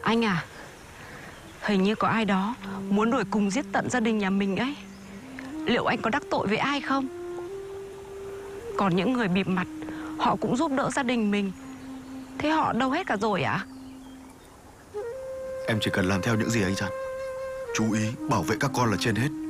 Anh à, hình như có ai đó muốn đuổi cùng giết tận gia đình nhà mình ấy. Liệu anh có đắc tội với ai không? Còn những người bịt mặt, họ cũng giúp đỡ gia đình mình. Thế họ đâu hết cả rồi ạ? Em chỉ cần làm theo những gì anh dặn, chú ý bảo vệ các con là trên hết.